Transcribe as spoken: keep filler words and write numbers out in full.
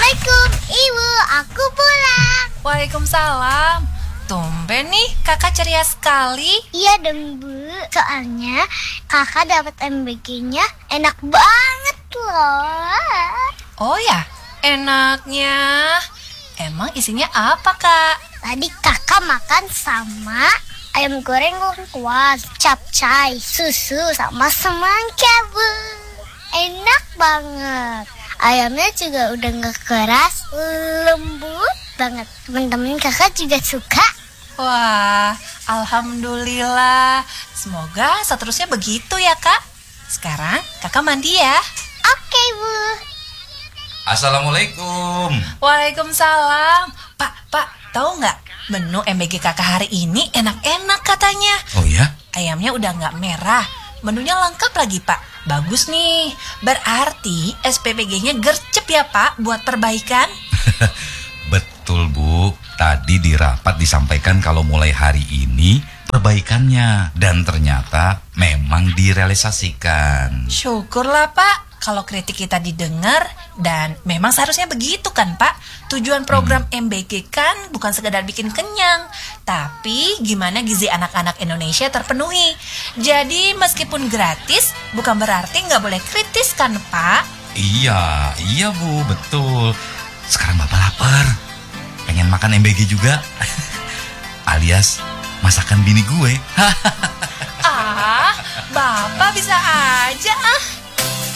Assalamualaikum, Ibu, aku pulang. Waalaikumsalam. Tumben nih, kakak ceria sekali. Iya dong, Bu. Soalnya kakak dapat M B G-nya enak banget loh. Oh ya, enaknya. Emang isinya apa, Kak? Tadi kakak makan sama ayam goreng lengkuas, capcay, susu, sama semangka, Bu. Enak banget. Ayamnya juga udah gak keras, lembut banget. Teman-teman kakak juga suka. Wah, alhamdulillah. Semoga seterusnya begitu ya, Kak. Sekarang kakak mandi ya. Oke, Bu. Assalamualaikum. Waalaikumsalam. Pak, Pak, tahu nggak? Menu M B G kakak hari ini enak-enak katanya. Oh ya? Ayamnya udah nggak merah. Menunya lengkap lagi, Pak. Bagus nih. Berarti S P P G-nya gercep ya, Pak, buat perbaikan. Betul, Bu. Tadi di rapat disampaikan kalau mulai hari ini perbaikannya. Dan ternyata memang direalisasikan. Syukurlah, Pak, kalau kritik kita didengar. Dan memang seharusnya begitu kan, Pak. Tujuan program hmm. M B G kan bukan sekedar bikin kenyang, tapi gimana gizi anak-anak Indonesia terpenuhi. Jadi meskipun gratis, bukan berarti nggak boleh kritis kan, Pak? Iya, iya Bu, betul. Sekarang Bapak lapar, pengen makan M B G juga. Alias masakan bini gue. Ah, Bapak bisa aja ah.